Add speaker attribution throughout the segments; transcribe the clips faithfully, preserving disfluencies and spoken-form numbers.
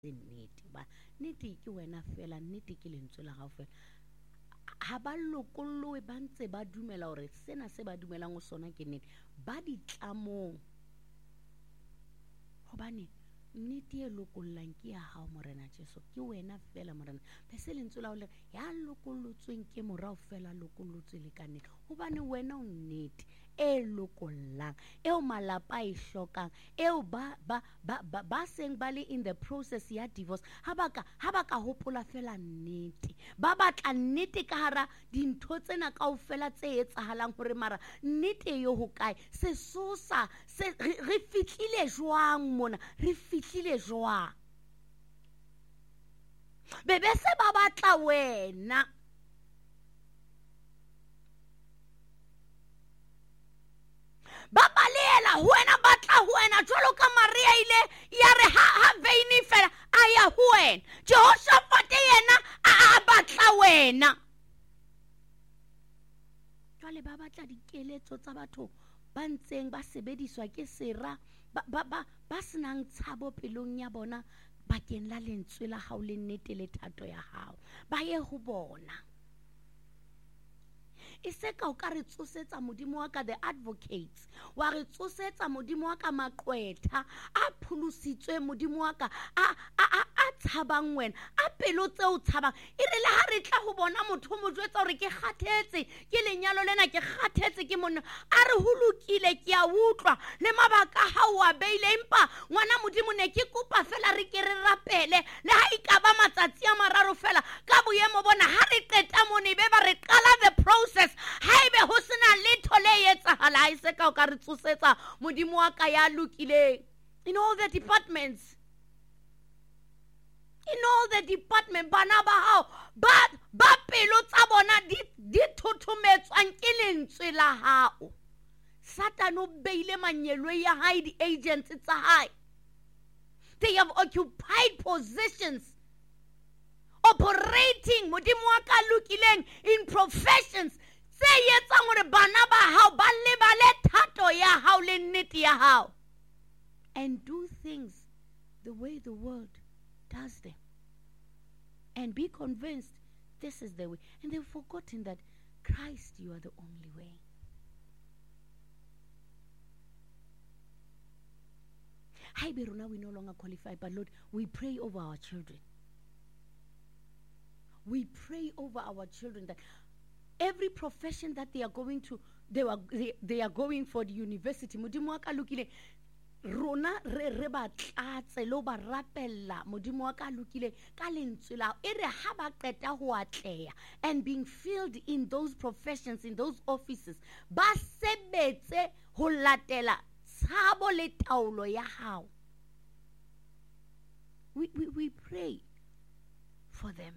Speaker 1: nnete ba nnete ke wena fela, nnete ke lentswe la gago fela. Ha ba lokollowe ba ntse ba dumela hore sena se ba dumelang ho sona ke nnete, ba ditlamong. Hobane nnete e lokollang ke ya hao Morena Jesu, ke wena fela Morena. Bese lentswe la hao le ya lokollotsweng ke morao fela lokollotswe le ka nnete. Hobane wena o nnete e lokollang, eo malapa e hlokang, eo ba ba ba ba, ba seng ba le in the process ya divorce, ha ba ka ha ba ka hopola fela nnete, ba batla nnete ka hara dintho tsena kaofela tse etsahalang hore mara nnete yo ho kae, sesosa se re, re fihlile jwang mona, re fihlile jwang. Bebe se ba batla wena, ba balela wena, batla wena jwalo ka Maria ile ya re ha, ha veini fela a ya wena. Jehoshaphat yena a, a batla wena. Jwale ba batla dikeletso tsa batho ba ntseng ba sebediswa ke sera, ba ba ba, ba senang tshabo pelong ya bona bakeng la lentswe la hao le nnete le thato ya hao. Ba ye ho bona. Ise ka o ka re tsosetsa modimo wa ka the advocates, wa re tsosetsa modimo wa ka maqwetha a phulusitswe, modimo wa ka a a a, a tshabang wena, a pelo tse o tshabang. E re le ha re tla ho bona motho mo jwetsa hore ke kgathetse ke lenyalo lena, ke kgathetse ke monna, a re ho lokile ke a utlwa le mabaka ha o a beile, empa ngwana modimo ne ke kopa fela re ke re rapele le ha ikaba matsatsi a mararo fela ka boemo bona, ha re qeta mone be ba re qala the process. Haebe ho sena letho le etsahala, ise ka o ka re tsosetsa modimo wa ka ya lokileng in all the departments, in all the department. Bana ba hao ba ba pelo tsa bona di di thothometswang ke lentswe la hao. Satan o beile manyelwe ya hae, di agents tsa hae, they have occupied positions operating modimo wa ka lokileng in professions tse etsang hore bana ba hao ba lebale thato ya hao le nnete ya hao, and do things the way the world does them, and be convinced this is the way, and they've forgotten that Christ, you are the only way. Hi Beruna, we no longer qualify, but Lord, we pray over our children. We pray over our children that every profession that they are going to, they are they, they are going for the university. Modimo wa ka lokile rona re re ba tlatse lo ba rapella modimo wa ka lokile ka lentswe la e re ha ba qeta ho atleya and being filled in those professions, in those offices, ba sebetse ho latela tshabo le taolo ya hao. We, we, we pray for them.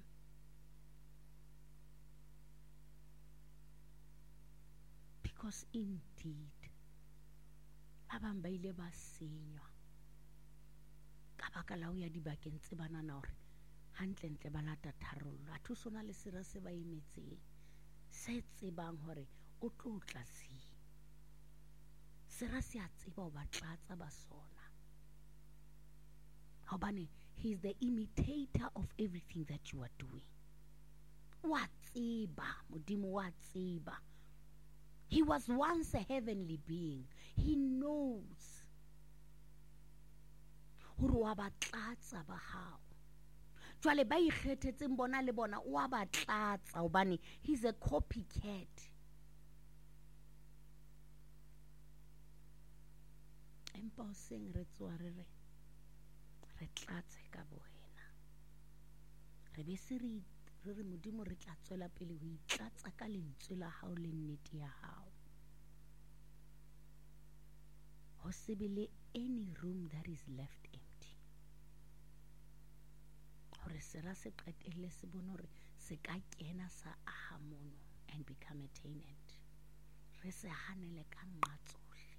Speaker 1: Because indeed, ba bang ba ile ba senywa ka baka la ho ya dibakeng tse ba nana hore hantlentle ba lata tharollo. A thuso na le sera se ba emetseng se tsebang hore o tlo tlasi sera se a tseba ho ba tlatsa ba sona, hobane he is the imitator of everything that you are doing. Wa tseba modimo, wa tseba. He was once a heavenly being. He knows hore wa ba tlatsa ba hao. Jwale ba ikgethetseng bona le bona wa ba tlatsa hobane he's a copycat. Empa o seng re tswa re re re tlatse ka boena, re be se re re re modimo re tla tswela pele ho itlatsa ka lentswe la hao le nnete ya hao. Ho se be le any room that is left empty, hore sera se qetelle se bone hore se ka kena sa aha mono and become a tenant. Re se hanele ka nqa tsohle.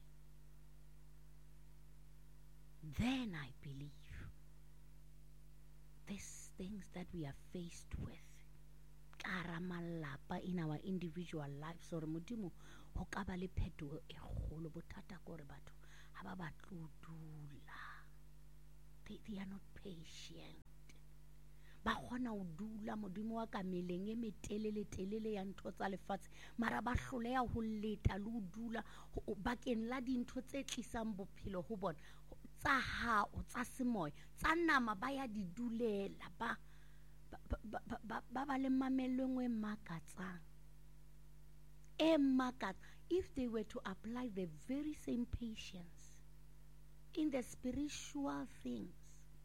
Speaker 1: Then I believe these things that we are faced with karamalapa in our individual lives, or modimo ho ka ba le phetoho e kgolo. Bothata ko re batho ha ba batlo dula they, they are not patient. Ba kgona ho dula modimo wa ka meleng e metelele telele ya ntho tsa lefatshe mara ba hloleha ho leta le ho dula bakeng la dintho tse tlisang bophelo ho bona tsa hao tsa semoya tsa nama ba ya di dulela ba ba ba ba ba le mamello e makatsang e makat. If they were to apply the very same patience in the spiritual things,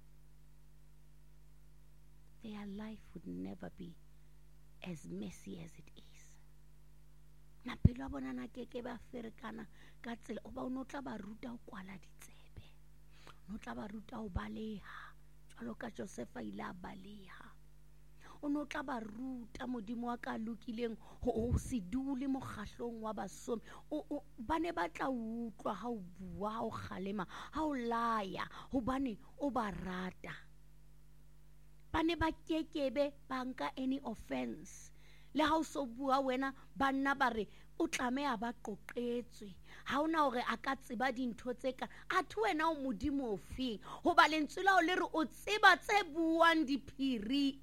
Speaker 1: their life would never be as messy as it is. Na pelo a bona na keke ba ferekana ka tsela o ba o no tla ba ruta ho kwala ditsebe, no tla ba ruta ho baleha jwalo ka Josefa ile a baleha, o no tla ba ruta modimo wa ka lokileng ho se dule mokgahlong wa basomi o ba ne ba tla utlwa ha o bua ha o kgalema ha o laya hobane o ba rata. Ba ne ba kekebe ba nka any offense le ha o so bua wena banna ba re o tlameha ba qoqetswe ha ona hore a ka tseba dintho tse ka a thu wena o modimo ofeng ho ba lentswe la o le re o tseba tse buang diphiring.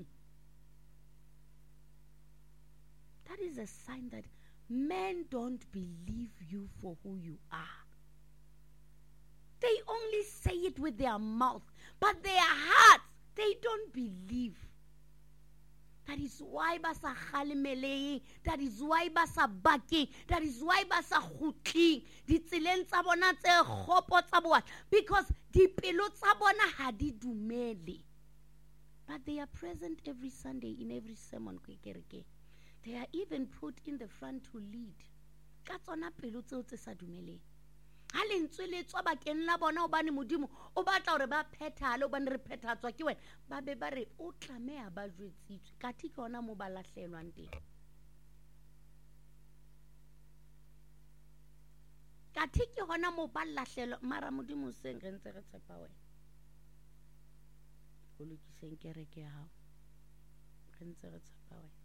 Speaker 1: That is a sign that men don't believe you for who you are. They only say it with their mouth, but their hearts, they don't believe. That is why ba sa khalemele, that is why ba sa baki, that is why ba sa khutli di tseleng tsa bona tse khopo tsa boa, because dipelo tsa bona ha di dumele. But they are present every Sunday in every sermon ko kereke. They are even put in the front to lead. Ka tsona pelo tseo tse sa dumeleng. Ha lentswe le tswa bakeng la bona o bane modimo o batla hore ba phethale o bane re phethatswa ke wena ba be ba re o tlameha ba jwetsitswe kathi ke ona mo ba lahlelwang teng. Kathi ke hona mo ba lahlelwa mara modimo seng re ntse re tshepa wena. Go lokiseng kereke ya hao re ntse re tshepa wena.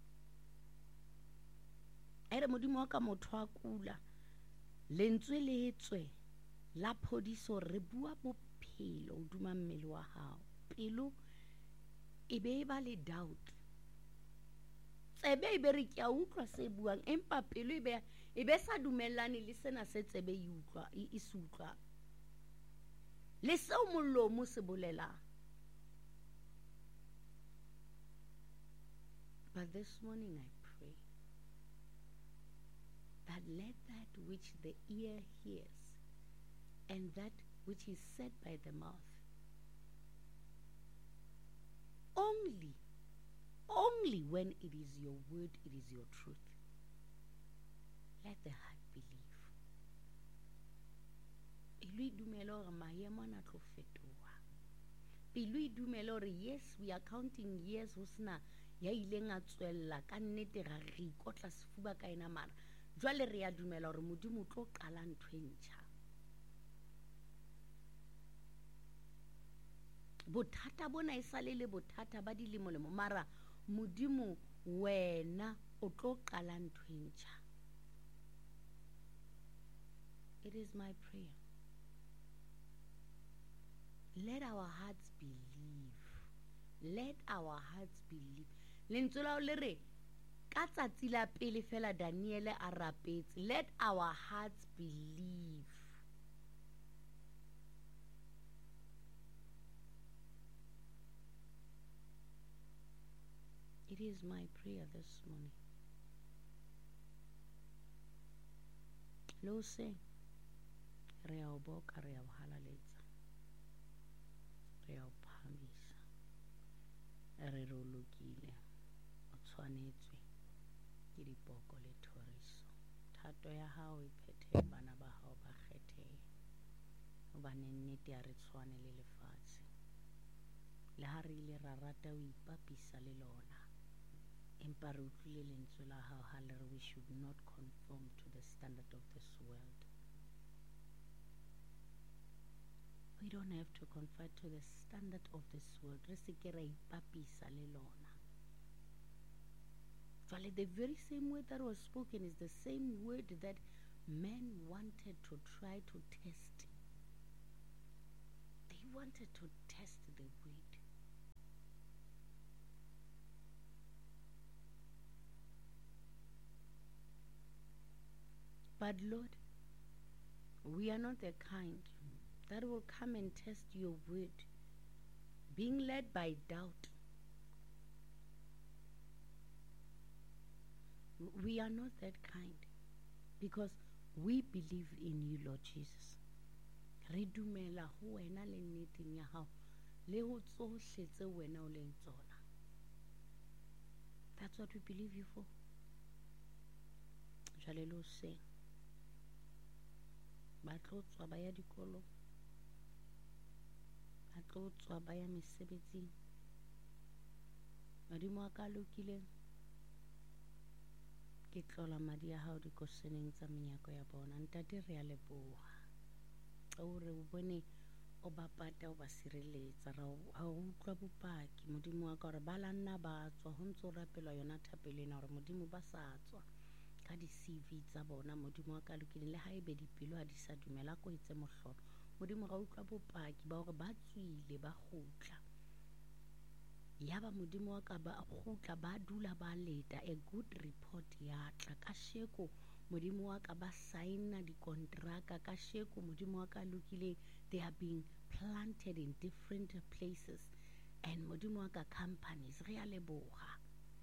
Speaker 1: Ere modimo wa ka motho a kula lentswe le etswe la phodiso re bua bophelo hoduma mmele wa hao pelo e be ba le doubt tsebe e be re ke a utlwa se buang empa pelo e be e be sa dumellane le sena se tsebe e utlwa e se utlwa le se o mollo mo se bolelang. But this morning I pray that let that which the ear hears and that which is said by the mouth only, only when it is your word, it is your truth. Let the heart believe. Pelo e dumela hore maemo a tlo fetoha. Pelo e dumela hore yes, we are counting years ho sena ya ileng a tswella ka nnete ra re ikotla sefuba ka ena mara jwale re ya dumela hore modimo o tlo qala ntho e ntjha. Bothata bona e sale le bothata ba dilemo lemo mara modimo wena o tlo qala ntho e ntjha. It is my prayer. Let our hearts believe. Let our hearts believe. Lentswe la o le re ka tsatsi la pele fela Daniel a rapetse. Let our hearts believe. It is my prayer this morning. Lo se re a o boka re a o halaletsa. Re a o phamisa. Re ro lokile. O tshwanetswe ke dipoko le thoriso. Thato ya hao e phethe bana ba hao ba kgethehe. Hobane nnete ya re tshwane le lefatshe. Le ha re ile ra rata o ipapisa le lona. Empa re utlwile lentswe la hao ha le re we should not conform to the standard of this world. We don't have to conform to the standard of this world. Re se ke ra ipapisa le lona. Actually, the very same word that was spoken is the same word that men wanted to try to test. They wanted to But Lord, we are not the kind that will come and test your word, being led by doubt. We are not that kind because we believe in you, Lord Jesus. Re dumela ho wena le nneteng ya hao le ho tsohle tse wena o leng tsona. That's what we believe you for. Jwale lo seng ba tlo tswa ba ya dikolo, ba tlo tswa ba ya mesebetsing. Modimo wa ka lokileng, ke tlola madi a hao dikoseneng tsa menyako ya bona. Ntate re a leboha o re o bone o ba pata o ba sireletsa, ra o utlwa bopaki Modimo wa ka hore ba la nna ba tswa ho ntso rapelwa yona thapelena hore Modimo ba sa tswa ka di-C V tsa bona. Modimo wa ka lokileng, le haebe dipelo ha di sa dumela ko etse mohlolo Modimo, ra utlwa bopaki ba hore ba tswile ba kgutla. Yaba Modimo wa ka ba kgutla ba dula ba leta, a good report ya tla ka sheko Modimo wa ka ba signa dikontraka ka sheko Modimo wa ka lokileng. They are being planted in different places and Modimo wa ka companies. Re a leboha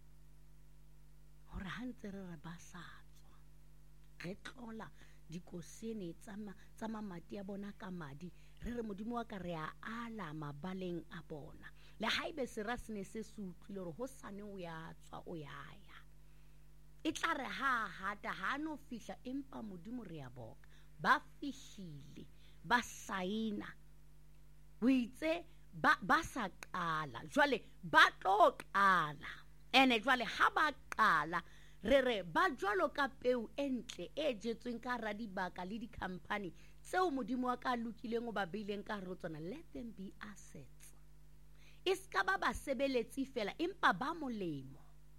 Speaker 1: hore ha ntse re re ba sa tswa re tlola dikosene tsa mamati a bona ka madi, re re Modimo wa ka re a ala mabaleng a bona. Le haebe sera se ne se se utlwile hore hosane o ya tswa o yaya, e tla re ha hata ha no fihla, empa Modimo re a boka ba fihlile ba saina o itse ba ba sa qala, jwale ba tlo qala. Ene jwale ha ba qala re re ba jwalo ka peu e ntle e jetsweng ka hara dibaka le di-company tseo Modimo wa ka lokileng o ba beileng ka hare ho tsona. Let them be assets, e ska ba basebeletsi fela empa ba molemo.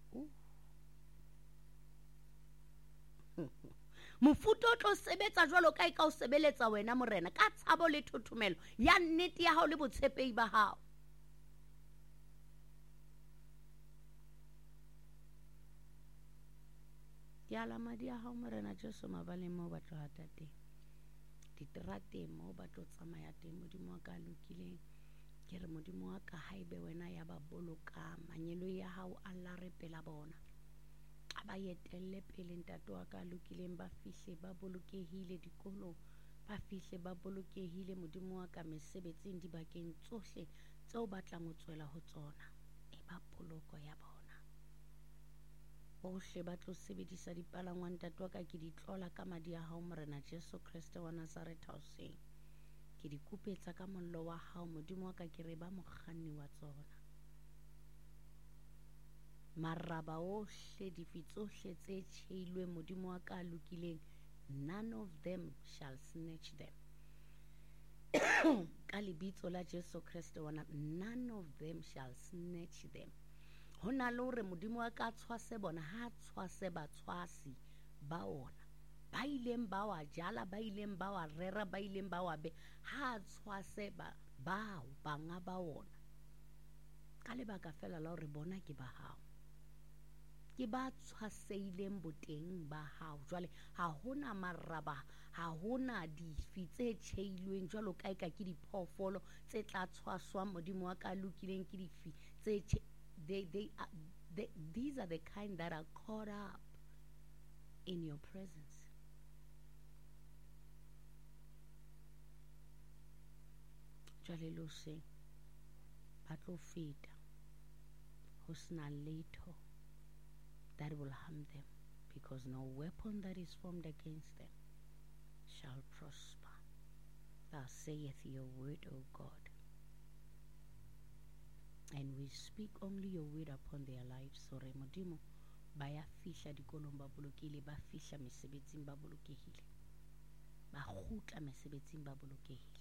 Speaker 1: Mofuta o tlo sebetsa jwalo ka e ka o sebeletsa wena morena ka tshabo le thothomelo ya nnete ya hao le botshepehi ba hao. Ke ala madi a hao morena Jesu mabaleng moo ba tlo hata teng, diterateng moo ba tlo tsamaya teng Modimo wa ka lokileng. Ke re Modimo wa ka haebe wena ya ba boloka manyelo ya hao a la re pela bona, a ba yetelle pele ntate wa ka lokileng, ba fihle ba bolokehile dikolong, ba fihle ba bolokehile Modimo wa ka mesebetsing, dibakeng tsohle tseo ba tlang ho tswela ho tsona, e ba poloko ya bona. Bohle ba tlo sebedisa dipalangwang ntate wa ka ke di tlola ka madi a hao morena Jesu Kriste wa Nazareth hoseng. Ke di kupetsa ka mollo wa hao Modimo wa ka, ke re ba mokganni wa tsona. Maraba ohle difi tsohle tse tjheilweng Modimo wa ka lokileng, none of them shall snatch them. Ka lebitso la Jesu Kriste wana, none of them shall snatch them. Hona le hore Modimo wa ka tshwase bona, ha tshwase ba tshwasi ba ona, ba ileng ba wa jala, ba ileng ba wa rera, ba ileng ba wa be, ha tshwase ba bao banga ba ona, ka lebaka fela la hore bona ke ba hao, ke ba tshwaseileng boteng ba hao. Jwale ha hona maraba, ha hona difi tse tjheilweng jwalo ka eka ke diphoofolo tse tla tshwaswang Modimo wa ka lokileng ke difi tse they they, are, they these are the kind that are caught up in your presence. Jwale lo se ba tlo feta ho sena letho that will harm them, because no weapon that is formed against them shall prosper. Thus saith your word, O God. And we speak only your word upon their lives. So re Modimo ba ya fihla dikolong ba bolokehile, ba fihla mesebetsing ba bolokehile, ba kgutla mesebetsing ba bolokehile.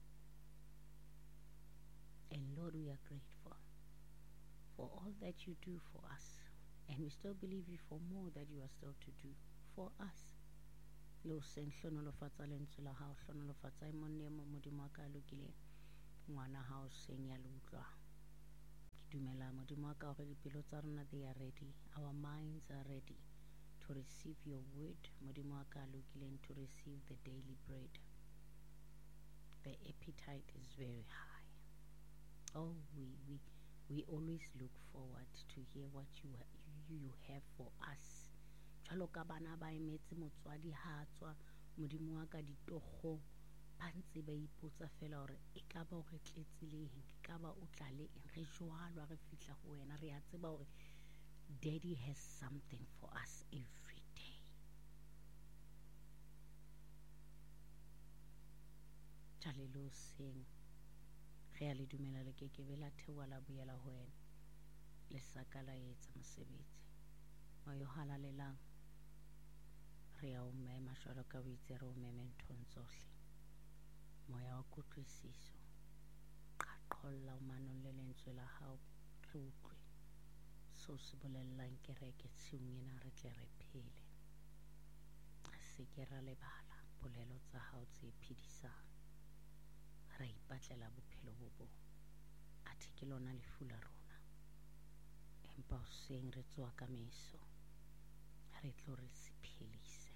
Speaker 1: And Lord, we are grateful for all that you do for us. And we still believe you for more that you are still to do for us. Lo seng hlonolofatsa lentswe la hao, hlonolofatsa e monne mo Modimo wa ka lokileng, ngwana hao seng ya le utlwa. Ke dumela Modimo wa ka hore dipelo tsa rona they are ready, our minds are ready to receive your word. Modimo wa ka lokileng to receive the daily bread. The appetite is very high. Oh, we we we always look forward to hear what you you, you have for us. Jwalo ka bana ba emetse motswadi ha tswa modimo wa ka ditogo ba ntse ba ipotsa fela hore e ka ba o re tletsile eng, e ka ba o tla le eng, re jwalo re fihla ho wena re a tseba hore Daddy has something for us every day. Jalelo seng re a le dumela le kekebe la theoha la boela ho wena le saka la etsa mosebetsi wa yo halalelang re a o mema jwalo ka o itse re o meme nthong tsohle. Moya wa kutlwisiso qaqolla o manong le lentswe la hao re utlwe so se bolellang kereke tshiung ena re tle re phele a se ke ra lebala polelo tsa hao tse phedisang ra ipatlela bophelo bo bo athe ke lona lefu la rona empa hoseng re tswa ka meso re tlo re sephelise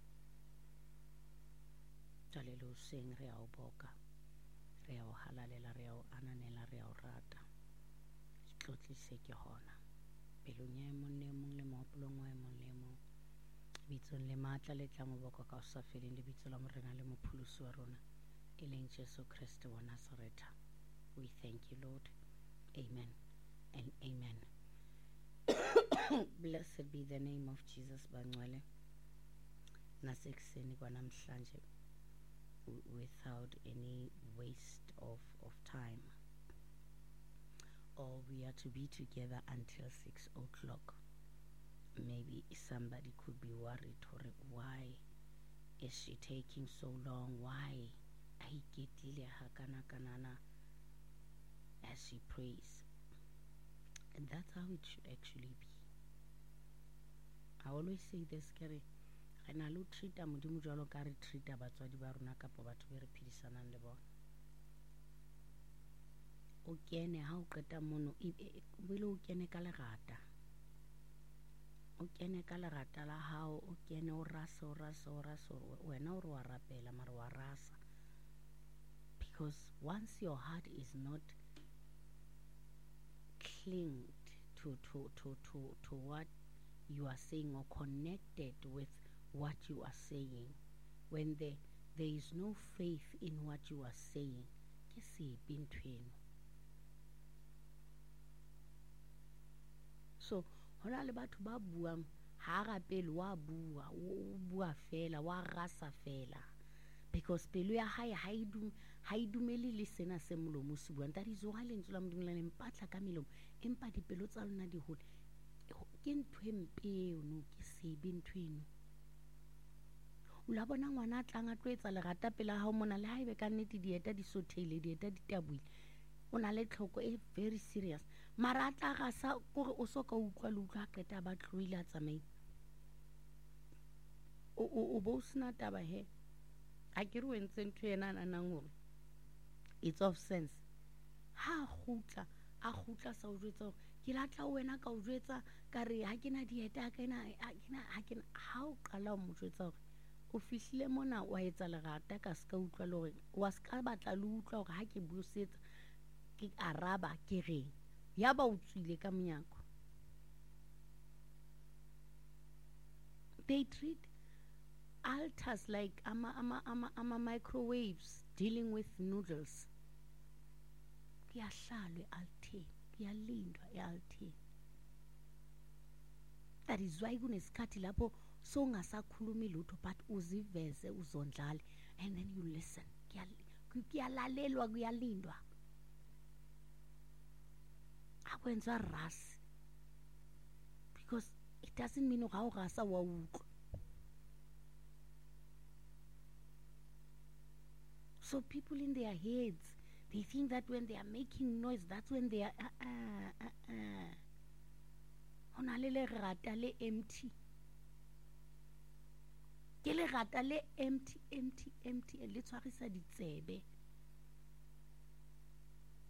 Speaker 1: jwale le hoseng re a o boka re a o halalela re a o ananela re a o rata tlotlise ke hona pelong ya emong le emong le mohopolong wa emong le emong bitsong le matla le tla mo boka ka o sa feleng le bitso la morena le mopholosi wa rona e leng Jesu Kriste wa Nazareta. We thank you, Lord. Amen and amen. Blessed be the name of Jesus Bangwele. Nasekuseni kwanamhlanje without any waste of, of time. Or we are to be together until six o'clock. Maybe somebody could be worried, or why is she taking so long? Why? I get hakana kanana as she prays. And that's how it should actually be. I always say this, Kerry. And I look treat a modimo jalo ka re treat a batswadi ba rona kapa batho be re phedisanang le bona. O kene ha o qeta mono bile o kene ka lerata. O kene ka lerata la hao, o kene o rasa o rasa o rasa wena o re wa rapela mara wa rasa. Because once your heart is not clinged to to to to to what you are saying or connected with what you are saying, when there there is no faith in what you are saying, ke sepe ntweno. So hona le batho ba buang ha rapele wa bua o bua fela wa rasa fela because pelo ya hae ha idum ha idumeli le sena se molomo se buang. That is why lentswe la modimo le mpatla ka melomo empa dipelo tsa lona di hole ke ntwe mpeo no ke sebe ntweno. O la bona ngwana a tlang a tlo etsa lerata pela hao mona le haebe ka nnete dieta di sotheile dieta di tabuile o na le tlhoko e very serious mara a tla ga sa gore o soka utlwa le utlwa qeta ba tloile a tsamaile o o o bo sna taba he a ke re o entse ntho ena nanang hore it's of sense ha khutla a khutla sa o jwetsa hore ke latla wena ka o jwetsa ka re ha ke na dieta ka ena ha ke na ha ke na ha o qala o mo jwetsa hore o fihlile mona wa etsa lerata ka ska utlwa le hore wa ska batla le utlwa hore ha ke busetsa ke araba ke re ya ba o tswile ka monyako. They treat altars like ama ama ama ama microwaves dealing with noodles. Kuyahlalwe altar, kuyalindwa ealtar. That is why kunesikhathi lapho so ungasakhulumi lutho but uziveze uzondlale and then you listen. Kuyalalelwa kuyalindwa. Akwenza ras because it doesn't mean ga o rasa wa utlwa. So people in their heads, they think that when they are making noise, that's when they are uh uh uh uh. Hona le lerata le empty. Ke lerata le empty empty empty le tshwarisa ditsebe.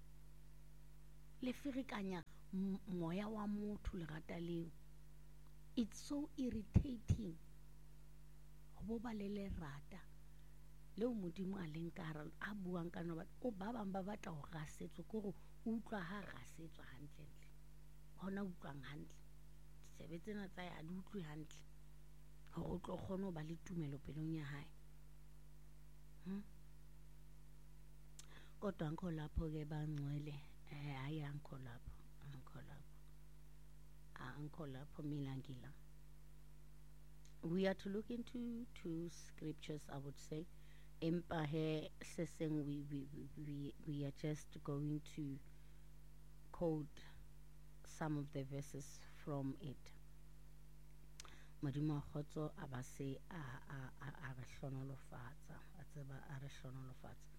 Speaker 1: Le firikanya moya wa motho lerata leo. it's so irritating go ba le lerata leo modimo a leng ka hara a buang ka nna o ba bang ba batla go gasetswa go go utlwa ha gasetswa hantle hona utlwang hantle tsebe tsena tsa ya di utlwe hantle go tlo kgona ba le tumelo pelong ya hae hm kodwa anko lapho ke bangcwele eh hayi anko lapho anko lapho anko lapho mina ngila. We are to look into two scriptures, I would say. Empa he seseng we we we we are just going to quote some of the verses from it. Modimo khotso abase a a a re hlonolofatsa a tseba a re hlonolofatsa.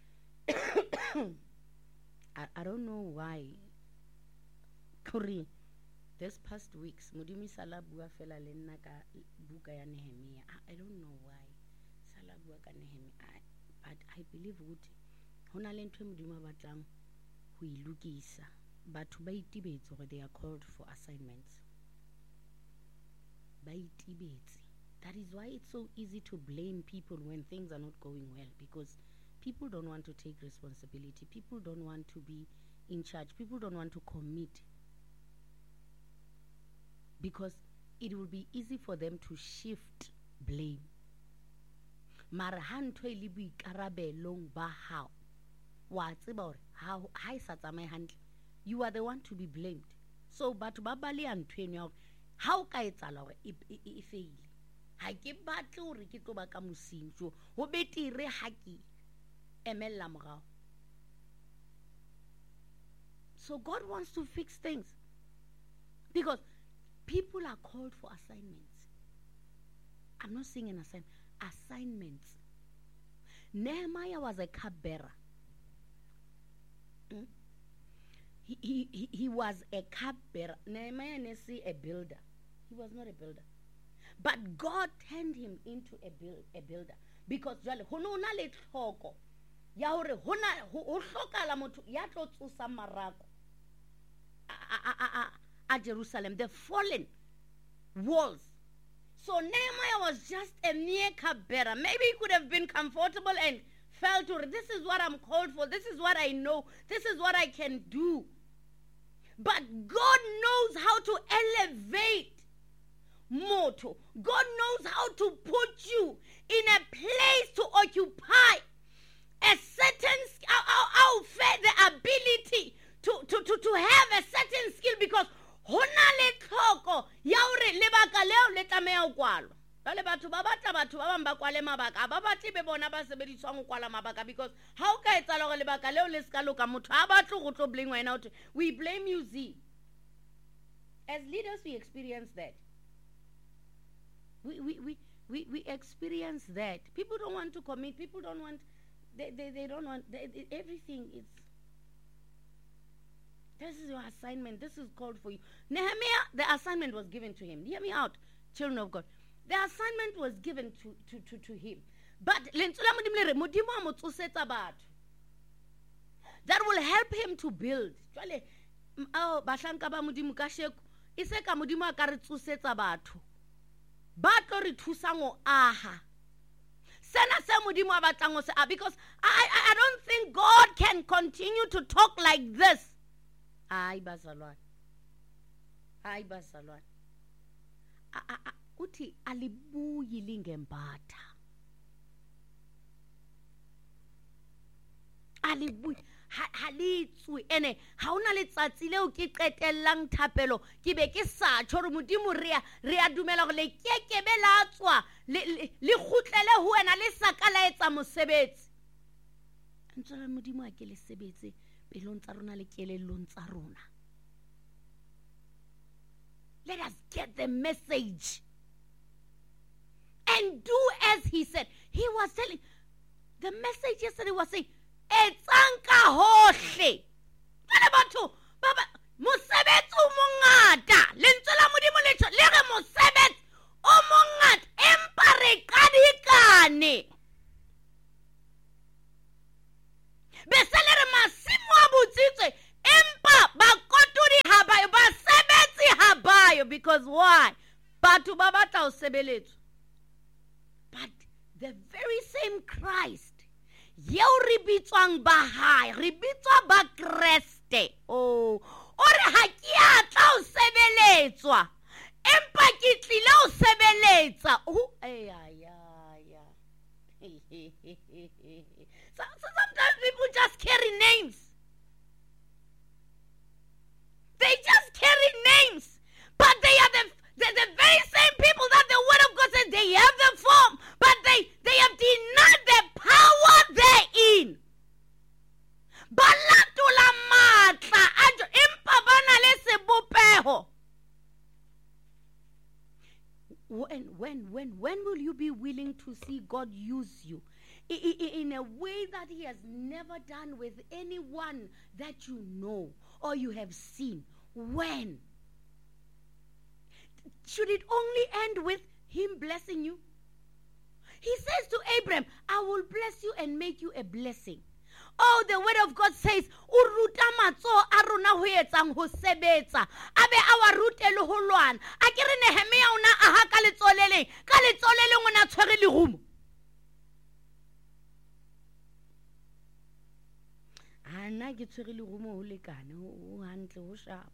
Speaker 1: I I don't know why Kuri this past weeks modimo sala bua fela le nna ka buka ya Nehemia. I, I don't know why sala bua ka Nehemia, but I believe ukuthi hona le ntwe modimo ba batlang ho ilukisa batho ba itibetse gore they are called for assignments. Ba itibetse. That is why it's so easy to blame people when things are not going well, because people don't want to take responsibility. People don't want to be in charge. People don't want to commit, because it will be easy for them to shift blame. Mara ha ntho e le boikarabelong ba hao wa tseba hore ha ha e sa tsamaye hantle, you are the one to be blamed. So batho ba ba le ntho eno ya hore ha o ka etsala hore e faile, ha ke batle hore ke tlo ba ka mosinjo ho betire ha ke emella morao. So God wants to fix things, because people are called for assignments. I'm not saying an assignment, assignments. Nehemiah was a cupbearer. Hmm? He, he, he, he was a cupbearer. Nehemiah is a builder. He was not a builder. But God turned him into a, build, a builder. Because hona le tlhoko ya hore hona ho hlokala motho ya tlo tsosa marako a Jerusalem, the fallen walls. So Nehemiah was just a mere cupbearer. Maybe he could have been comfortable and felt, this is what I'm called for, this is what I know, this is what I can do. But God knows how to elevate Moto. God knows how to put you in a place to occupy a certain I'll fair the ability to, to, to, to have a certain skill, because hona le tlhoko ya hore lebaka leo le tlameha ho kwalwa. Jwale batho ba batla batho ba bang ba kwale mabaka ba batle be bona ba sebediswang ho kwala mabaka, because ha o ka etsa hore lebaka leo le ska loka motho ha batle go tlo blame wena out. We blame you. Z as leaders we experience that. We we we we, we experience that. People don't want to commit. People don't want. They they, they don't want they, they, everything. It's this is your assignment. This is called for you. Nehemiah, the assignment was given to him. Hear me out, children of God. The assignment was given to to to, to him. But that will help him to build. Oh, bashanka ba modimo ka sheku ise ka modimo a ka re tsosetsa batho ba tlo re thusa ngo aha sena se modimo a batlang go se a, because I, I I don't think God can continue to talk like this. Hayi bazalwane, hayi bazalwane, uthi alibuyi lingembatha, alibuyi halitswe ene ha ona letsatsi leo ke qetellang thapelo ke be ke sa tshore modimo rea rea dumela go le kekebe la tswa le le khutlele ho wena le sakala etsa mosebetsi ntsola modimo a ke le sebetse pelong tsa rona le kelellong tsa rona. Let us get the message and do as he said. He was telling the message yesterday was saying etsanka hohle kana batho baba mosebetsi o mongata lentswe la modimo le tshole re mosebetsi o mongata empa re kadikane besele re masimo a botsitswe empa ba kotodi ha ba ba sebetsi ha ba yo. Because why? batho ba batla ho sebeletswa. But the very same Christ, yeo re bitswang ba hae, re bitswa ba Kreste. Oh, ore ha ke atla ho sebeletswa, empa ke tlile ho sebeletsa. Oh, ay ay ay. So, so sometimes people just carry names. They just carry names, but they are the, the, the very same people that the Word of God says they have the form, but they, they have denied the power therein. Balatula matla ajo impa bana le sebopeho. When, when, when, when will you be willing to see God use you in a way that He has never done with anyone that you know or you have seen? When? Should it only end with Him blessing you? He says to Abraham, I will bless you and make you a blessing. Oh, the Word of God says, uruta matso aruna ho etsang ho sebetsa abe awa rutelo ho lwana akere Nehemia una aha ka letsoleleng ka letsoleleng ona tshwere lerumo. Ana ke tshwere lerumo ho lekane ho hantle ho sharp.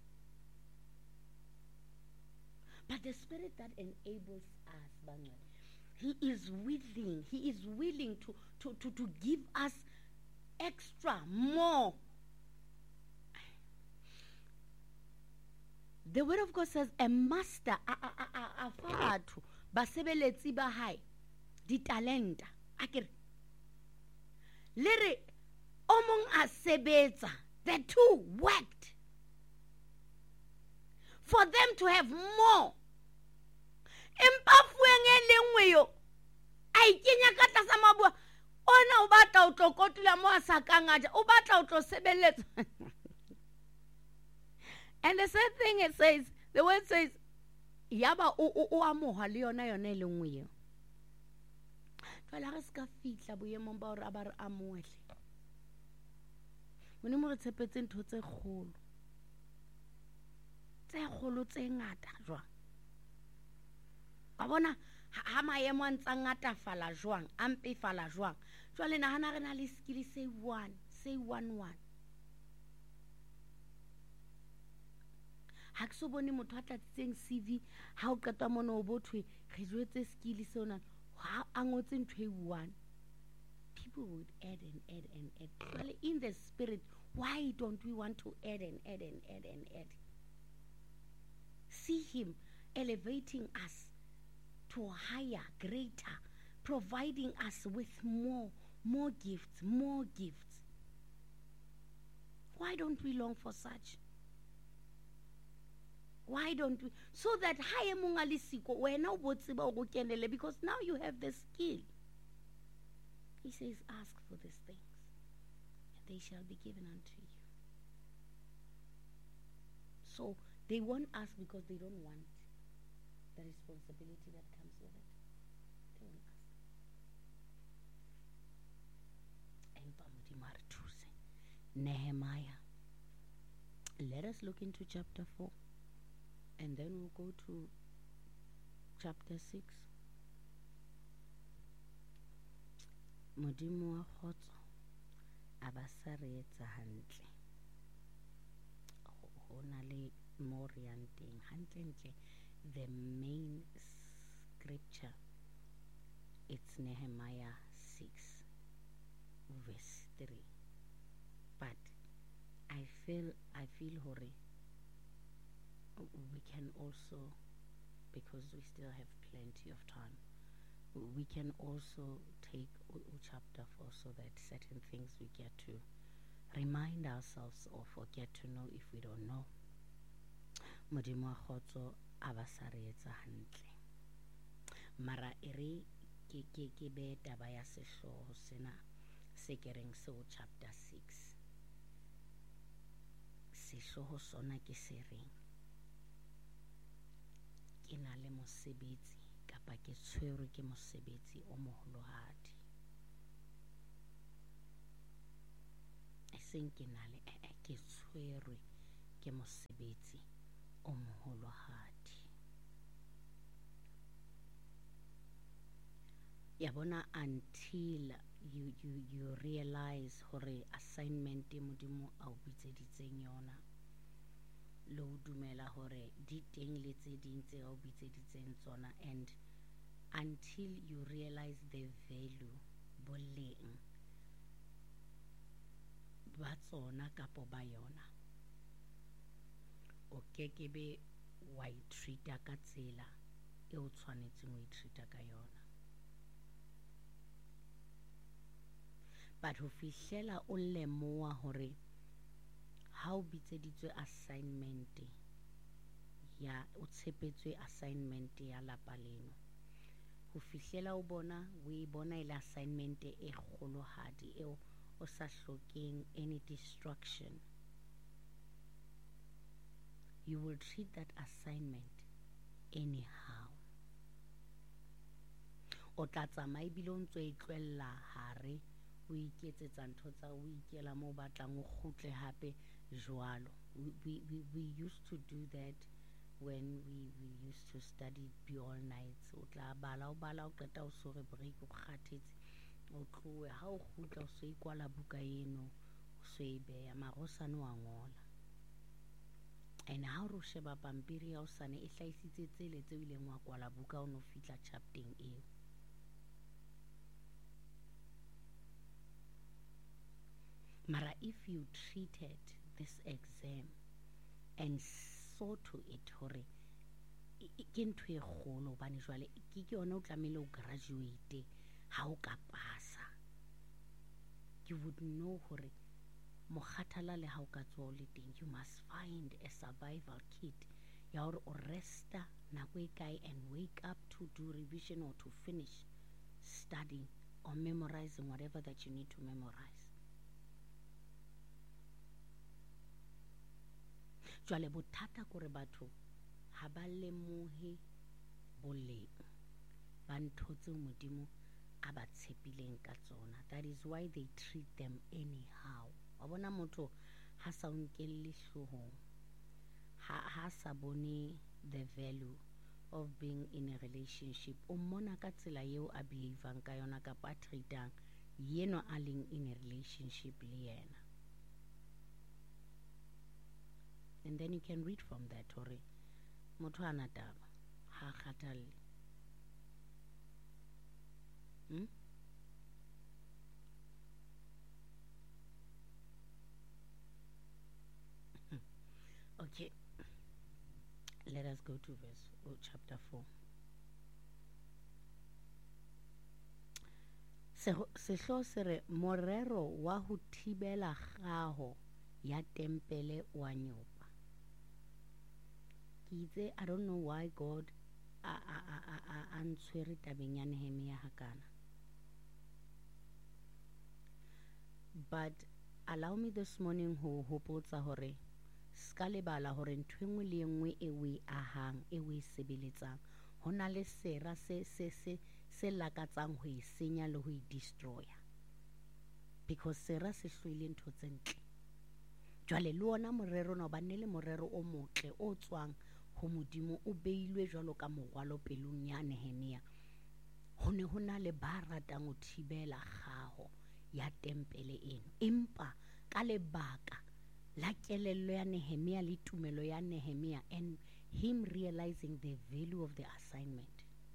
Speaker 1: But the Spirit that enables us, Bangla, He is willing, He is willing to, to, to, to give us extra, more. The Word of God says, a master, a a a a fatu, basebeletsi ba hai, di talenta, akere. Lere, omong a sebetsa, the two worked for them to have more. Empa fueng e lengwe yo, a ikenya ka tlasa mabua. Ona o batla o tlo kotula mo a sa kang aja, o batla o tlo sebeletsa. And the same thing it says, the word says, yaba o o o amoha le yona yona e lengwe yo. Jwale re ska fitla boemong ba hore a ba re amohle. Modimo re tshepetse ntho tse kgolo. Tse kgolo tse ngata jwang. Ba bona ha maemo a ntsa ngata fala jwang, ampe fala jwang. Jwale nahana re na le skill say one, say one one. Ha ke so bone motho a tlatsitseng C V ha o qeta mona o bothwe re jwetse skill sona ha a ngotse ntho e one. People would add and add and add. Well, in the spirit, why don't we want to add and add and add and add? See Him elevating us to higher, greater, providing us with more, more gifts, more gifts. Why don't we long for such? Why don't we? So that higher mungalisiko wena ubotsiba ukukenele, because now you have the skill. He says, ask for these things, and they shall be given unto you. So they won't ask because they don't want the responsibility that comes with it. They won't ask. Nehemiah. Let us look into chapter four, and then we'll go to chapter six. Modimo wa khotso abasaretsa hantle. Ho na le mo re yang teng hantle ntle. The main scripture, it's Nehemiah six verse three. But I feel I feel hore we can also, because we still have plenty of time, we can also take chapter four so that certain things we get to remind ourselves of or get to know if we don't know. Modimo wa khotso abasaretsa hantle. Mara ere ke ke ke be taba ya sehloho sena se kereng seo chapter six. Sehloho sona ke se reng? Ke na le mosebetsi kapa ke tshwerwe ke mosebetsi o moholohadi. E seng ke na le e ke tshwerwe ke mosebetsi o moholohadi. ya bona until you you you realize hore assignment e modimo a o bitseditseng yona le ho dumela hore di teng le tse ding tse a o bitseditseng tsona, and until you realize the value boleng ba tsona kapo ba yona, o kekebe wa itreata ka tsela e o tshwanetseng o itreata ka yona. But ho fihlela o lemoa hore ha o bitseditswe assignment ya o tshepetswe assignment ya lapa leno, ho fihlela o bona o e bona ile assignment e kgolohadi eo o sa hlokeng any distraction, you will treat that assignment anyhow. O tla tsamaya ebile o ntso e tlohella hare o iketsetsa ntho tsa o ikela mo batlang o kgutle hape jwalo. We, we, we, we used to do that when we, we used to study be all nights. O tla bala o bala o qeta o sore break o kgathetse o tlowe ha o kgutla o so ikwala buka eno o so e beya mara o sane wa ngola, and ha o re sheba pampiri ya o sane e hlahisitse tsele tse o ileng wa kwala buka o no fihla chapteng eo. Mara if you treated this exam and saw to it hore ke ntho e kgolo hobane jwale ke ke yona o tlamehile o graduate ha o ka pasa, you would know hore mokgathala le ha o ka tswa o le teng, you must find a survival kit ya hore o resta nako e kae and wake up to do revision or to finish studying or memorizing whatever that you need to memorize. Jwale bothata kore batho ha ba lemohe boleng ba ntho tseo modimo a ba tshepileng ka tsona. That is why they treat them anyhow. Wa bona motho ha sa o nkelle hloohong, ha ha sa bone the value of being in a relationship, o mmona ka tsela eo a behavang ka yona kapa a treatang yeno a leng in a relationship le yena. And then you can read from that hore motho ana taba ha kgathalle. Hmm? Okay, let us go to verse oh, chapter four. Sehlo se re morero wa ho thibela kgaho ya tempele wa nyopa. I don't know why God a a a a a ntshwere tabeng ya Nehemia hakana. But allow me this morning ho hopotsa hore ska lebala hore ntho engwe le engwe e we ahang e we sebeletsang hona le sera se se se se lakatsang ho isenya le ho I destroya, because sera se hlwile ntho tse ntle. Jwale le ona morero na ba nne le morero o motle o tswang ho modimo o beilwe jwalo ka morwalo pelong ya Nehemia. Ho ne ho na le ba ratang ho thibela kgaho ya tempele eno, empa ka lebaka la kelello ya Nehemia le tumelo ya Nehemia and him realizing the value of the assignment,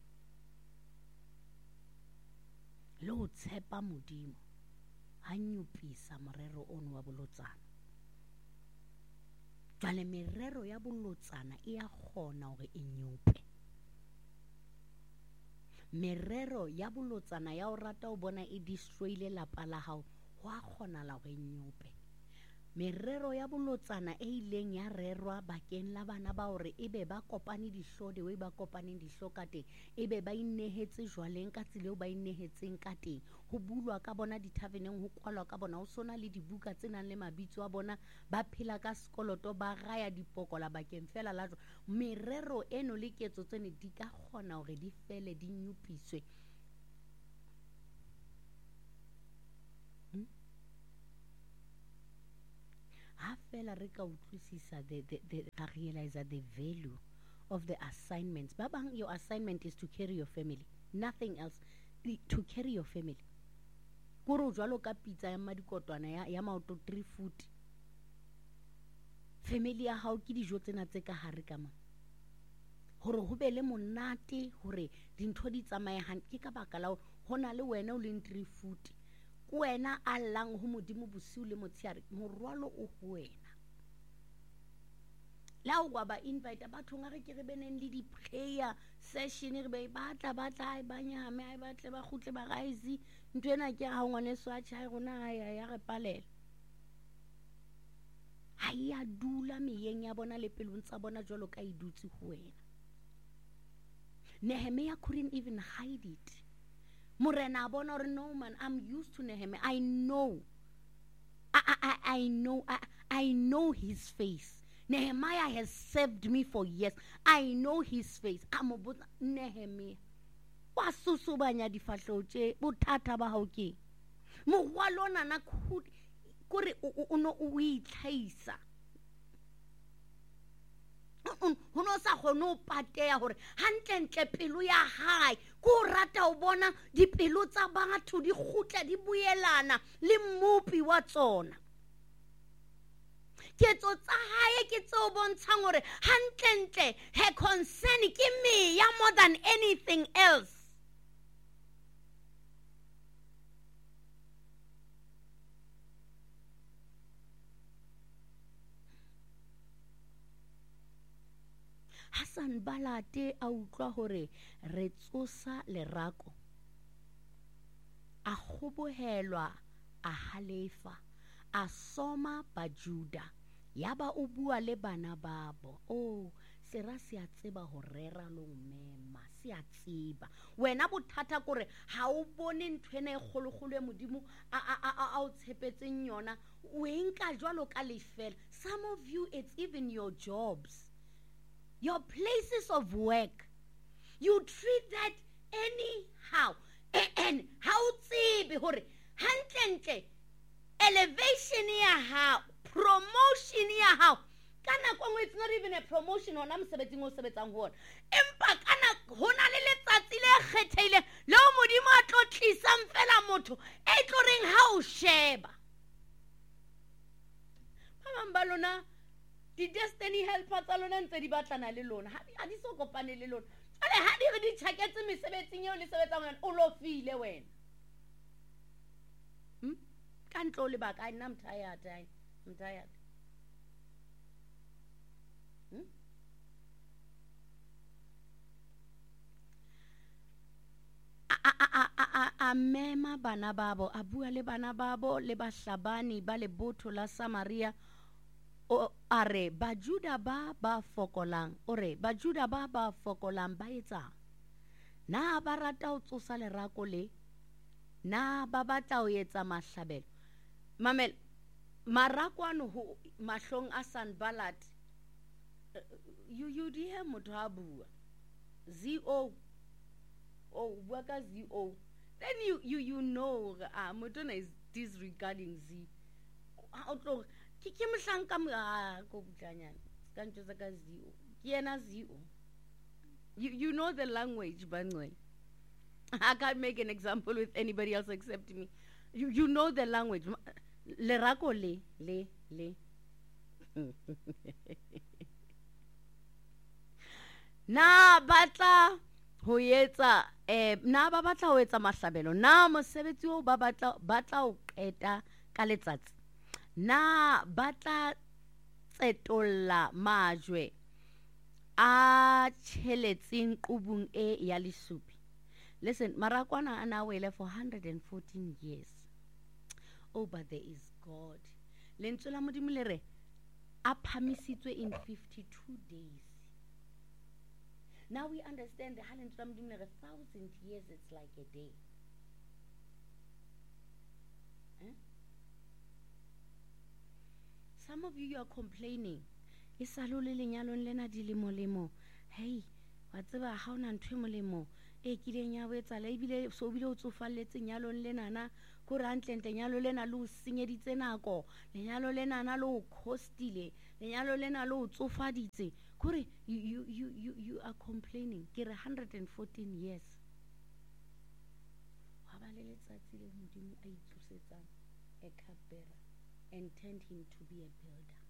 Speaker 1: le ho tshepa modimo ha nyupisa morero ono wa bolotsana. Jwale merero ya bolotsana e a kgona hore e nyupe. Merero ya bolotsana ya o rata o bona e destroyile lapa la hao ho a kgona la hore e nyupe. Merero ya bolotsana e ileng ya rerwa bakeng la bana ba hore ebe ba kopane dihlode we ba kopaneng dihloka teng, ebe ba inehetse jwaleng ka tsile o ba inehetseng ka teng, ho bulwa ka bona dithaveneng, ho kwalwa ka bona, ho sona le dibuka tse nang le mabitso a bona, ba phela ka sekoloto, ba raya dipokola bakeng fela la jwa. Merero eno le ketso tsene di ka kgona hore di fele di nyupiswe. Ha fela re ka utlwisisa the the the realize the value of the assignments. Ba bang your assignment is to carry your family, nothing else. to carry your family. Koro jwalo ka pizza ya madikotwana ya ya maoto three foot. Family ya hao ke dijo tsena tse ka hare ka ma. Hore ho be le monate hore dintho di tsamaye han ke ka baka la hona le wena o leng three foot. Ke wena a llang ho modimo bosiu le motsheare morwalo o ho wena. La o ba invite batho ngare ke re beneng le di prayer session re be batla batla ai banyame ai batle ba khutle ba gaisi ntwena ke ha ngwane swatcha rona ya ya re palela. Ha ya dula meyeng ya bona le pelong tsa bona jwalo ka idutse ho wena. Nehemiah couldn't even hide it. Morena bona or no man, I'm used to Nehemiah. I know. I I I, I know I, I know his face. Nehemiah has served me for years. I know his face. I'm about Nehemiah. Wa susobanya difahlo tse bothata ba hao ke. Mogwalo nana kore o no o itlhaisa. Ho no sa kgone pateya hore hantlentle pelo ya hae go rata o bona dipelo tsa batho di khutla di buyelana le mmupi wa tsona. Ketso tsa hae ke tso bontshang hore hantlentle her concern ke me ya more than anything else. Hasan Balate a utlwa hore re tsosa lerako a kgobohelwa a halefa a soma ba Juda yaba o bua le bana babo. Oh sera se a tseba ho rera lo mema se a tseba wena bothata kore ha o bone nthwena e kgologolo e modimo a a a a o tshepetseng yona o enka jwalo ka lefela. Some of you it's even your jobs, your places of work, you treat that anyhow. And how tsebe hore hantlentle elevation ya hao, promotion ya hao kana kwa it's not even a promotion ona mosebetsing o sebetsang ho ona empa kana hona le letsatsi le kgetheile le modimo a tlo tlisang fela motho e tlo reng ha o sheba ba balona di destiny helper tsa lona ntse di batlana le lona ha di so kopane le lona jale ha di re di tshaketse mesebetsing eo le sebetsang yona o lo file wena hm ka ntlo le baka I am tired I am tired hm a a a a mema bana babo a bua le bana babo le bahlabani ba le botho la Samaria o are ba Juda ba ba fokolang ore ba Juda ba ba fokolang ba etsa na ba rata o tsosa lerako le na ba batla o etsa mahlabelo mamel marakwana ho mahlong a Sanballat you you di he motho a bua Z O oh bua ka Z O then you you you know ah motho na is disregarding Z how to ke ke mhlanka a go butlanyana ka ntse tsa ka Z O ke yena Z O you you know the language bangwe I can't make an example with anybody else except me you you know the language lerako le le le na batla ho etsa eh na ba batla ho etsa mahlabelo na mosebetsi o ba batla batla o qeta ka letsatsi na batla tsetolla majwe a theletseng qubung e ya lesupi. Listen, marakwana ana wele for one hundred fourteen years. Oh, but there is God. Lentswe la modimo le re a phamisitswe in fifty-two days. Now we understand the lentswe la modimo le re thousand years it's like a day. Huh? Some of you, you are complaining. Isalole lenyalong lena di le molemo. Hey, wa tseba ha ona ntwe molemo. E kileng ya wetsa la ibile so bile o tsofalletse nyalong lena na go rantlentle nyalo lena le o senyeditse nako lenyalo lena na le o costile lenyalo lena le o tsofaditse gore you you you you are complaining ke re one hundred fourteen years ba le letsatsi le Modimo a itlosetsang a cupbearer and turned him to be a builder.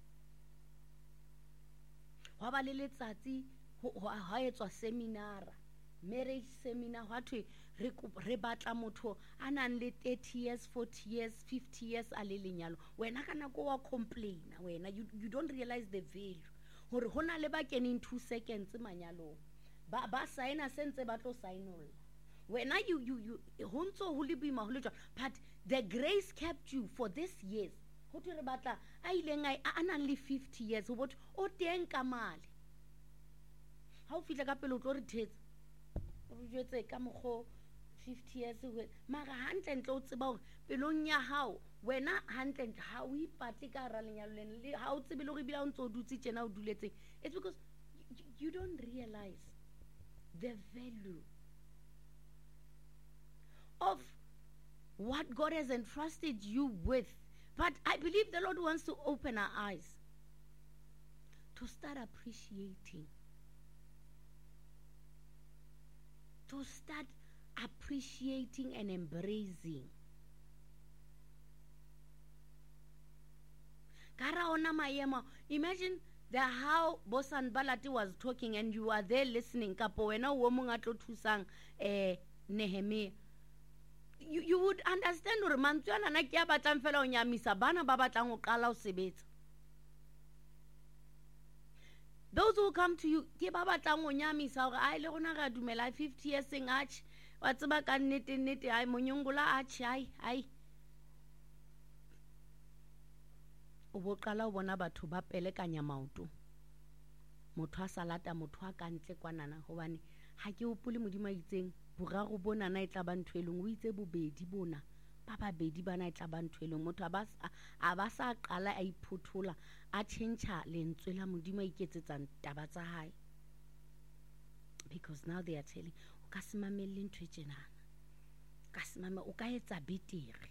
Speaker 1: Wa ba le letsatsi ha etswa seminara, marriage seminar, hwa thwe re batla motho a nang le thirty years, forty years, fifty years a le lenyalo. Wena ka nako wa complain, wena you, you don't realize the value. Hore hona le ba kena in two seconds manyalong. Ba ba signa sentse ba tlo signolla. Wena you you you ho ntso ho le boima ho le jwa, but the grace kept you for this years. Ho twe re batla a ileng a nang le fifty years ho botho o teng ka male. Ha o fitla ka pele o tlo re thetsa. O jwetse ka mogho fifty years ho mara hantle ntle o tseba hore pelong ya hao wena hantle ha o ipatle ka ra lenyalo le ha o tsebe le go bila o ntse o dutse tjena o duletse. It's because you, you don't realize the value of what God has entrusted you with. But I believe the Lord wants to open our eyes to start appreciating, to start appreciating and embracing. Imagine the how Bosan Balati was talking and you are there listening. Kapo wena wo mo ngatlo thusang eh Nehemiah. You, you would understand hore mantswana na ke ya batlang fela o nyamisa bana ba batlang ho qala ho sebetsa. Those who come to you ke ba batlang ho nyamisa hore ai le rona ra dumela fifty years seng arch wa tseba ka nnete nnete ai monyongola arch ai ai o bo qala o bona batho ba pele ka nyamauto motho a salata motho a ka ntle kwanana hobane ha ke opole Modimo a itseng boraro bona na etla ba ntweleng o itse bobedi bona ba babedi bana etla ba ntweleng motho a ba a ba sa qala a iphothola a tšhentšha lentswe la Modimo a iketsetsang taba tsa hae, because now they are telling o ka se mamelle ntwe tjenana ka se mama o ka etsa betere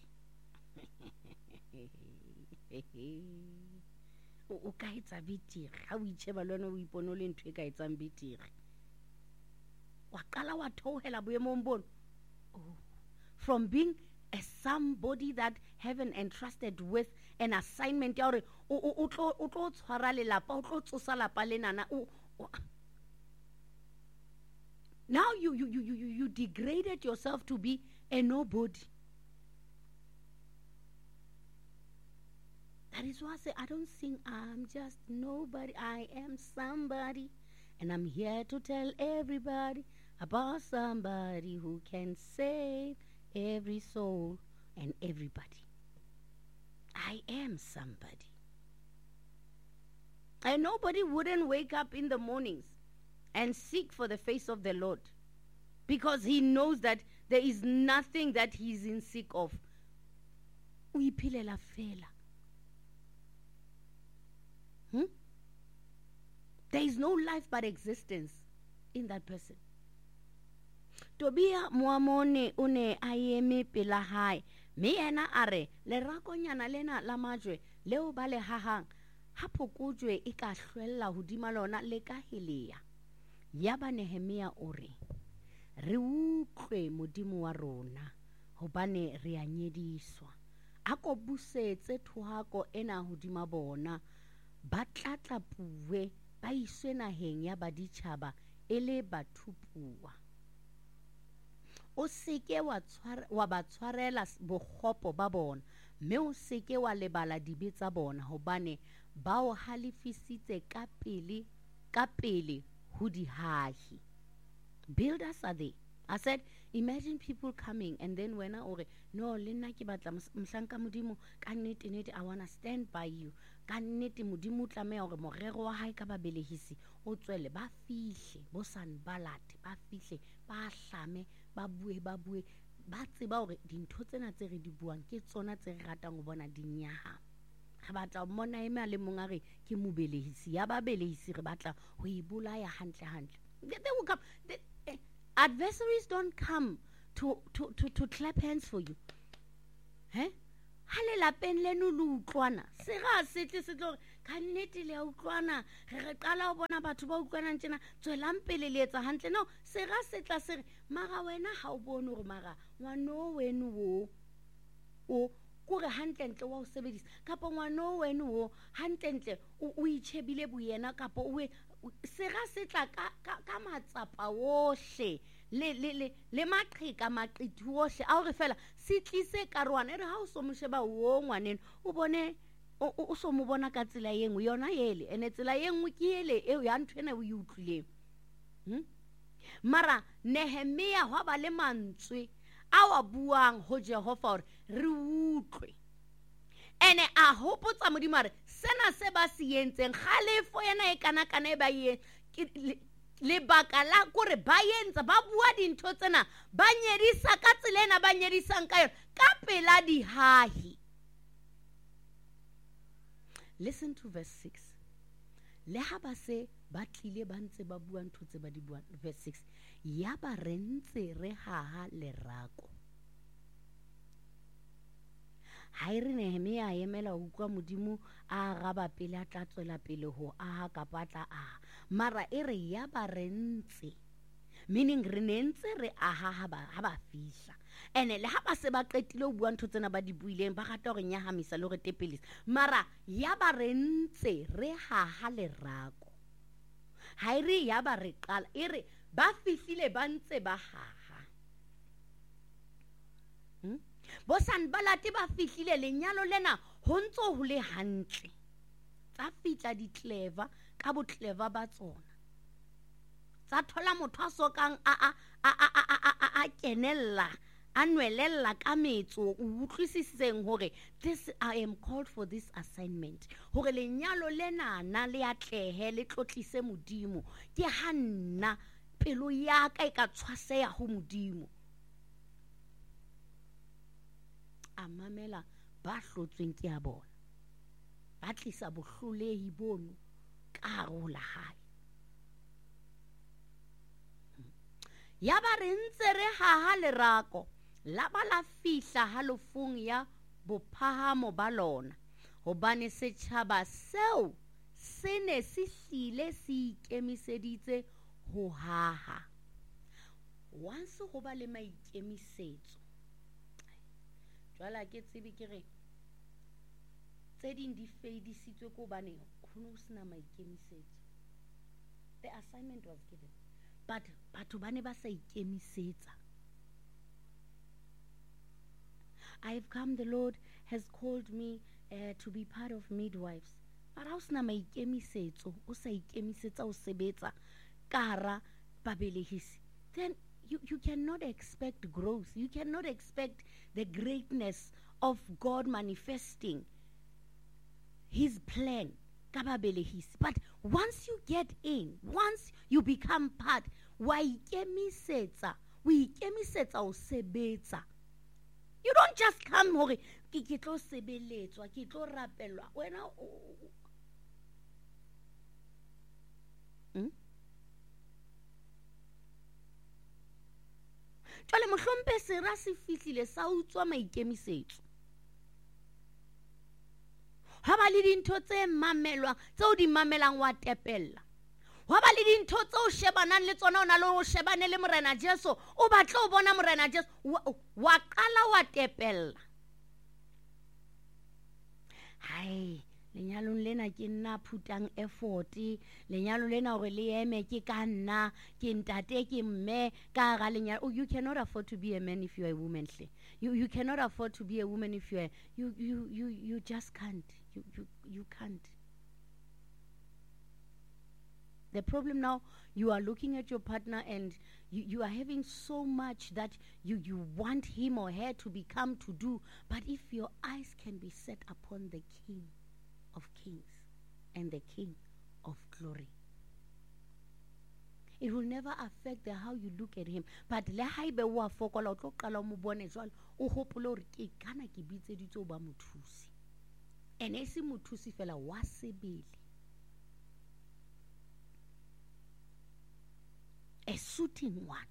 Speaker 1: o ka etsa betere ha o itsheba le wena o ipone le ntwe ka etsang betere wa qala wa theohela boemong bona. Oh, from being a somebody that heaven entrusted with an assignment ya hore o tlo o tlo tshwara lelapa o tlo tsosa lapa lenana. Now you you you you you degraded yourself to be a nobody. That is why I say I don't sing I'm just nobody, I am somebody, and I'm here to tell everybody about somebody who can save every soul and everybody. I am somebody. And nobody wouldn't wake up in the mornings and seek for the face of the Lord, because he knows that there is nothing that he is in seek of. Hmm? There is no life but existence in that person. Tobia muamone une ayeme pela hai me ena are le rakonyana lena la majwe leo ba le hahang hapokujwe e ka hlwella hodima lona le ka helea. Yaba Nehemia ore re utlwe Modimo wa rona hobane re a nyediswa a ko busetse thohako ena hodima bona ba tlatla puwe ba iswe naheng ya baditjhaba ele bathupuwa. O seke wa tshwara wa ba tshwarela bogopo ba bona mme o seke wa lebala dibe tsa bona hobane ba o halifisitse ka pele ka pele ho dihahi. Builders are they. I said, imagine people coming and then when I ore no le nna ke batla mhlanka Modimo ka nnete nnete I want to stand by you. Ka nnete Modimo tlameha hore morero wa hae ka babelehisi o tswele ba fihle bo Sanballat ba fihle ba hlame ba bue ba bue ba tseba hore dintho tsena tse re di buang ke tsona tse re ratang go bona di nyaha. Re batla mona eme a le mong a re ke mobelehisi ya babelehisi re batla ho ibolaya hantle hantle. They will come. They, eh, adversaries don't come to, to, to, to clap hands for you. Eh? Hale lapeng lenu lu utlwana. Se ga se tle se tlo ka nnete le a utlwana re qala ho bona batho ba utlwanang tjena tswelang pele le etsa hantle no se ra setla se re mara wena ha o bone hore mara ngwano wena wo o kore hantlentle wa o sebedisa kapa ngwano wena wo hantlentle o itshebile boyena kapa o se ra setla ka ka matsapa wohle le le le le maqheka maqiti wohle a hore fela se tlise karwana ere ha o so mo sheba wo ngwaneno o bone o so mo bona ka tsela yengwe yona yele ene tsela yengwe ke yele eo ya nthwena o iutlwileng mara Nehemia hwa ba le mantswe a wa buang ho Jehova hore re utlwe ene a hopotsa modimo hore sena se ba se yentseng kgalefo yena e kana kana e ba ye le baka la gore ba yentsa ba bua dintho tsena ba nyedisa ka tsela ena ba nyedisang ka yona ka pela dihahi. Listen to verse six. Le ha ba se ba tlile ba ntse ba bua ntho tse ba di bua. Verse six. Ya ba re ntse re haha lerako. Ha ire Nehemia emela ho utlwa modimo a raba pele a tla tswela pele ho aha kapa tla aha mara ere ya ba re ntse meaning re ne ntse re aha ha ba ha ba fihla ene le ha ba se ba qetile ho bua ntho tsena ba di buileng ba rata hore nyahamisa le hore tepelisa mara ya ba re ntse re haha lerako ha ire ya ba re qala ere ba fihlile ba ntse ba haha hmm? Bo Sanbalati ba fihlile lenyalo lena ho ntso ho le hantle tsa fitla di clever ka bo clever ba tsona tsa thola motho a sokang a a a a a a kenella a nwelella ka metso o utlwisiseng hore this I am called for this assignment hore lenyalo lena na le atlehe le tlotlise modimo ke hanna pelo ya ka e ka tshwaseya ho modimo amamela ba hlotsweng ke a bona ba tlisa bohlolehi bono ka rola hae ya ba re ntse re haha lerako la ba la fihla halofong ya bophahamo ba lona hobane setjhaba seo se ne se hlile se ikemiseditse ho haha once go ba le maikemisetso jwala ke tsebe ke re tse ding di fedisitswe ko bane ho no sena maikemisetso the assignment was given but batho bane ba sa ikemisetsa I have come the Lord has called me uh, to be part of midwives but ha o sena maikemisetso o sa ikemisetsa o sebetsa kara babelehisi then You, you cannot expect growth. You cannot expect the greatness of God manifesting His plan. But once you get in, once you become part, you don't just come hore ke ke tlo sebeletswa ke tlo rapelwa wena hmm? Jwale mohlompe sera se fihlile sa utswa maikemisetso ha ba le dintho tse mamelwang tseo di mamelang wa tepella ha ba le dintho tseo shebanang le tsona ona le ho shebane le morena Jesu o batla o bona morena Jesu wa qala wa tepella hai lenyalong lena ke nna phutang effort lenyalo lena hore le eme ke ka nna ke ntate ke mme ka ga lenyalo you cannot afford to be a man if you are a woman you you cannot afford to be a woman if you are you you you you just can't you you you can't. The problem now, you are looking at your partner and you, you are having so much that you, you want him or her to become, to do. But if your eyes can be set upon the King of Kings and the King of Glory, it will never affect the how you look at him. But le haibe wa fokola o tlo qala mo bone jwale o hopole hore ke kana ke bitseditse ba mothusi ene se mothusi fela wa sebele a suiting one.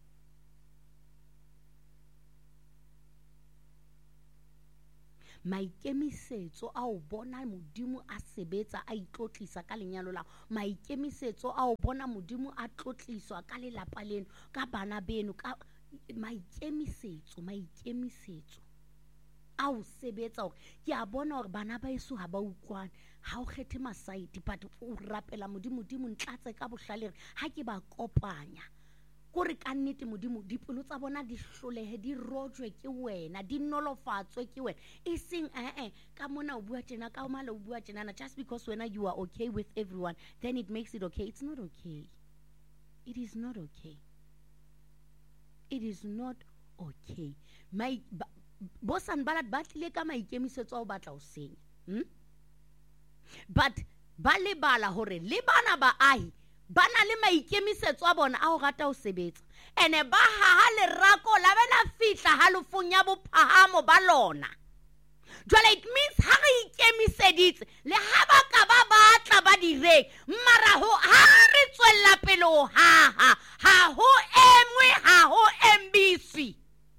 Speaker 1: maikemisetso a o bona modimo a sebetsa a itlotlisa ka lenyalo la maikemisetso a o bona modimo a tlotliswa ka lelapa leno ka bana beno ka maikemisetso maikemisetso a o sebetsa hore ke a bona hore bana ba eso ha ba utlwane ha o kgethe masaiti but o rapela modimo modimo ntlatse ka bohlale ha ke ba kopanya kore ka nnete modimo dipelo tsa bona di hlolehe di rojwe ke wena di nolofatswe ke wena e seng eh eh ka mona o bua tjena ka mala o bua tjena just because wena you are okay with everyone then it makes it okay. It's not okay. It is not okay. It is not okay. My bo Sanballat ba tlile ka maikemisetso a o batla o senya hmm? But ba lebala hore le bana ba ahi ba na le maikemisetso a bona a o rata ho sebetsa ene ba ha lerako la bena fihla halofong ya bophahamo ba lona. Jwale it means ha re ikemiseditse le ha ba ka ba batla ba direng mara ho ha re tswella pele ho ha ha ha ho emwe ha ho embisi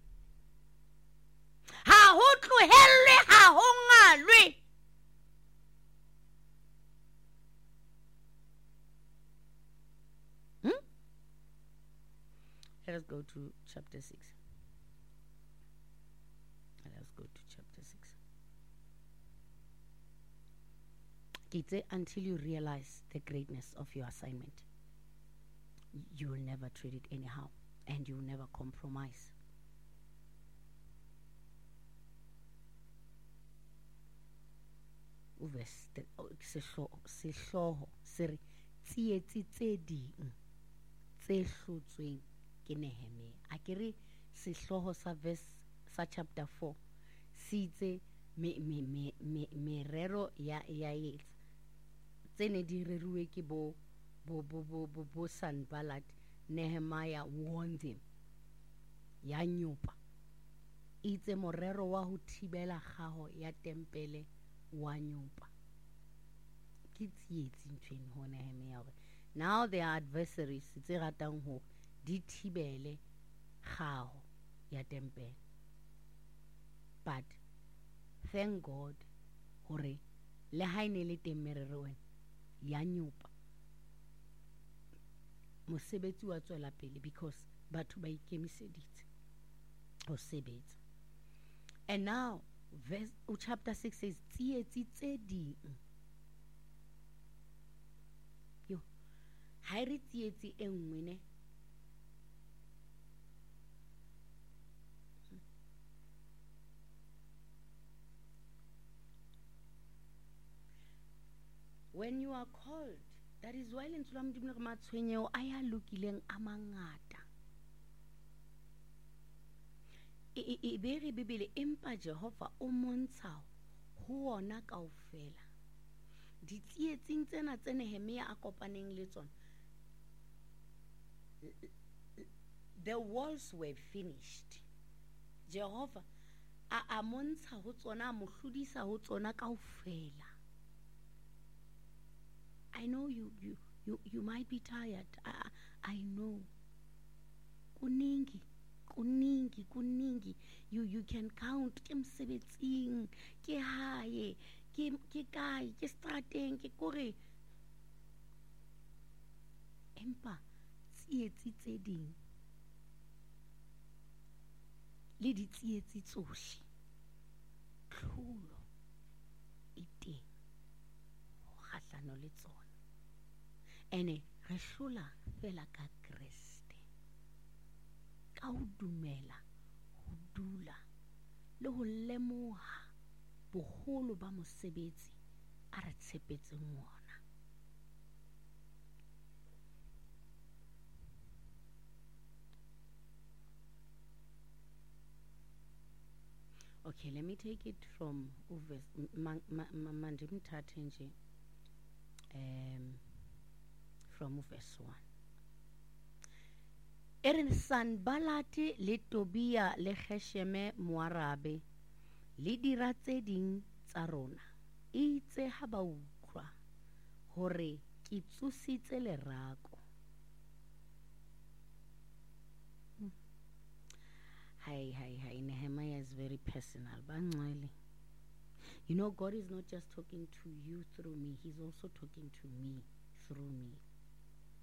Speaker 1: ha ho tlohellwe ha ho ngalwe. Hmm? Let us go to chapter six. Let us go to chapter six. Kitse, until you realize the greatness of your assignment, you will never treat it anyhow and you will never compromise. Verse sehloho se re tsietsi tse ding tse hlotsweng ke Nehemia. A ke re sehloho sa verse sa chapter four se itse me me me me merero ya ya etsa tsene di reruwe ke bo bo bo bo bo, bo Sanballat. Nehemiah warned him ya nyopa itse morero wa ho thibela kgaho ya tempele wa nyopa ke tsietsi ntweng ho Nehemiah hore now there are adversaries tse ratang ho di thibele kgaho ya tempele, but thank God hore le ha ine le teng merero wena ya nyopa mosebetsi wa tswela pele because batho ba ikemiseditse ho sebetsa. And now verse oh, chapter six says tsietsi tse ding yo ha re tsietsi e nngwe ne when you are called. That is why lentswe la Modimo le re matshwenyeo a ya lokileng a mangata e be re Bibele empa Jehova o montsha ho ona kaofela ditsietsing tsena tse Nehemia a kopaneng le tsona. The walls were finished. Jehova a a montsha ho tsona a mo hlodisa ho tsona kaofela. I know you, you, you, you might be tired. I, I know. Kuningi, kuningi, kuningi. You, you can count. Ke msebetsing, ke hae, ke, ke kai, ke strateng, ke kore. Empa, tsietsi tse ding. Le di tsietsi tsohle. Tlholo iteng. Kgahlano le tsona. Ene re hlola fela ka Kriste ka ho dumela ho dula le ho lemoha boholo ba mosebetsi a re tshepetseng ona. Okay, let me take it from Mandim Tatenji. Um, from verse one. Erin Sanballat le Tobia le Gesheme Moarabe le dira tse ding tsa rona itse ha ba utlwa hore ke tsositse lerako. Hi hi hi Nehemiah is very personal. Bangcwele You know, God is not just talking to you through me, He's also talking to me through me.